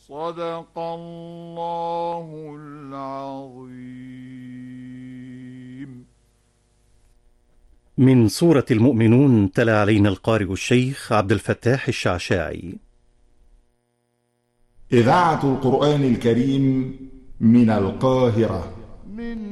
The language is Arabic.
صدق الله العظيم. من سورة المؤمنون تلا علينا القارئ الشيخ عبد الفتاح الشعشاعي. إذاعة القرآن الكريم من القاهرة.